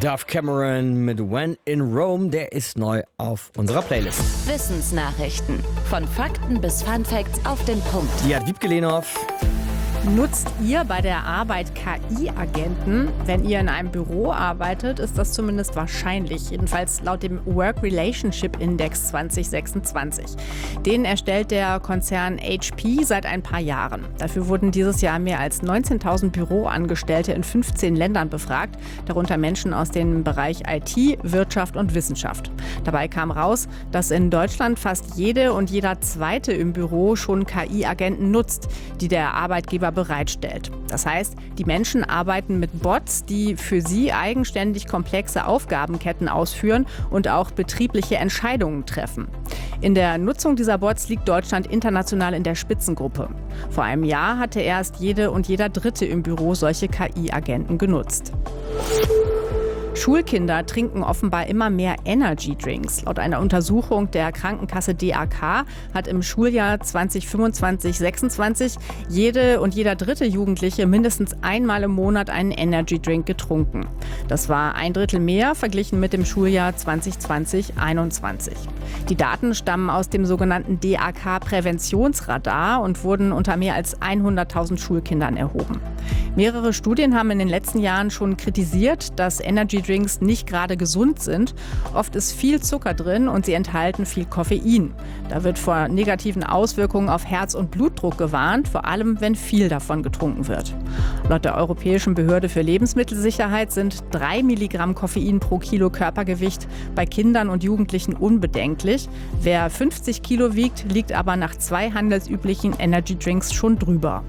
Dove Cameron mit When in Rome, der ist neu auf unserer Playlist. Wissensnachrichten. Von Fakten bis Funfacts auf den Punkt. Die hat Wiebke Lehnhoff. Nutzt ihr bei der Arbeit KI-Agenten? Wenn ihr in einem Büro arbeitet, ist das zumindest wahrscheinlich. Jedenfalls laut dem Work Relationship Index 2026. Den erstellt der Konzern HP seit ein paar Jahren. Dafür wurden dieses Jahr mehr als 19.000 Büroangestellte in 15 Ländern befragt, darunter Menschen aus dem Bereich IT, Wirtschaft und Wissenschaft. Dabei kam raus, dass in Deutschland fast jede und jeder Zweite im Büro schon KI-Agenten nutzt, die der Arbeitgeber bereitstellt. Das heißt, die Menschen arbeiten mit Bots, die für sie eigenständig komplexe Aufgabenketten ausführen und auch betriebliche Entscheidungen treffen. In der Nutzung dieser Bots liegt Deutschland international in der Spitzengruppe. Vor einem Jahr hatte erst jede und jeder Dritte im Büro solche KI-Agenten genutzt. Schulkinder trinken offenbar immer mehr Energy-Drinks. Laut einer Untersuchung der Krankenkasse DAK hat im Schuljahr 2025/26 jede und jeder dritte Jugendliche mindestens einmal im Monat einen Energy-Drink getrunken. Das war ein Drittel mehr verglichen mit dem Schuljahr 2020/21. Die Daten stammen aus dem sogenannten DAK-Präventionsradar und wurden unter mehr als 100.000 Schulkindern erhoben. Mehrere Studien haben in den letzten Jahren schon kritisiert, dass Energy-Drinks nicht gerade gesund sind. Oft ist viel Zucker drin und sie enthalten viel Koffein. Da wird vor negativen Auswirkungen auf Herz- und Blutdruck gewarnt, vor allem wenn viel davon getrunken wird. Laut der Europäischen Behörde für Lebensmittelsicherheit sind 3 Milligramm Koffein pro Kilo Körpergewicht bei Kindern und Jugendlichen unbedenklich. Wer 50 Kilo wiegt, liegt aber nach 2 handelsüblichen Energy-Drinks schon drüber.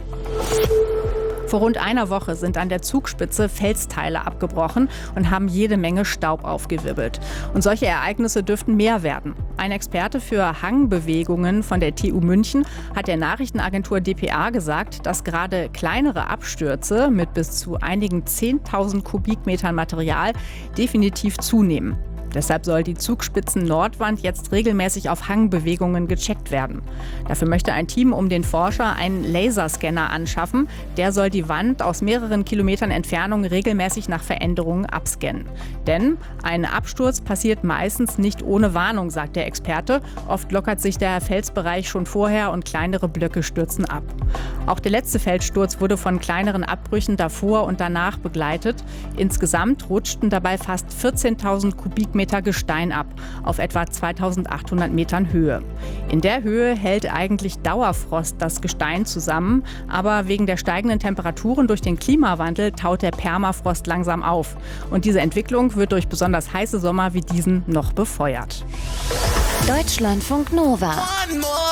Vor rund einer Woche sind an der Zugspitze Felsteile abgebrochen und haben jede Menge Staub aufgewirbelt. Und solche Ereignisse dürften mehr werden. Ein Experte für Hangbewegungen von der TU München hat der Nachrichtenagentur dpa gesagt, dass gerade kleinere Abstürze mit bis zu einigen 10.000 Kubikmetern Material definitiv zunehmen. Deshalb soll die Zugspitzen-Nordwand jetzt regelmäßig auf Hangbewegungen gecheckt werden. Dafür möchte ein Team um den Forscher einen Laserscanner anschaffen. Der soll die Wand aus mehreren Kilometern Entfernung regelmäßig nach Veränderungen abscannen. Denn ein Absturz passiert meistens nicht ohne Warnung, sagt der Experte. Oft lockert sich der Felsbereich schon vorher und kleinere Blöcke stürzen ab. Auch der letzte Felssturz wurde von kleineren Abbrüchen davor und danach begleitet. Insgesamt rutschten dabei fast 14.000 Kubikmeter Gestein ab, auf etwa 2.800 Metern Höhe. In der Höhe hält eigentlich Dauerfrost das Gestein zusammen, aber wegen der steigenden Temperaturen durch den Klimawandel taut der Permafrost langsam auf. Und diese Entwicklung wird durch besonders heiße Sommer wie diesen noch befeuert. Deutschlandfunk Nova.